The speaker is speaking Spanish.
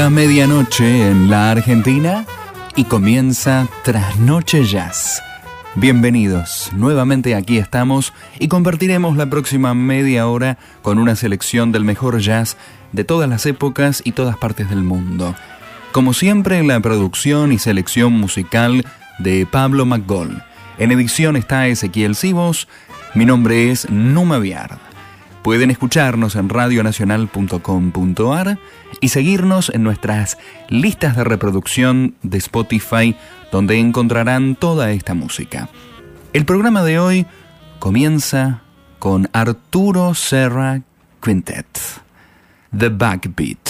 A medianoche en la Argentina y comienza Trasnoche Jazz. Bienvenidos, nuevamente aquí estamos y compartiremos la próxima media hora con una selección del mejor jazz de todas las épocas y todas partes del mundo. Como siempre, la producción y selección musical de Pablo McGoll. En edición está Ezequiel Sivos. Mi nombre es Numa Viard. Pueden escucharnos en radionacional.com.ar y seguirnos en nuestras listas de reproducción de Spotify, donde encontrarán toda esta música. El programa de hoy comienza con Arturo Serra Quintet, The Backbeat.